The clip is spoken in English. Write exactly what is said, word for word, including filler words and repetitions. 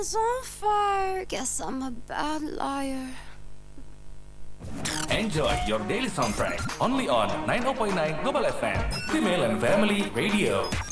It's on fire. Guess I'm a bad liar. Enjoy your daily soundtrack only on nine oh point nine Global F M, Female and Family Radio.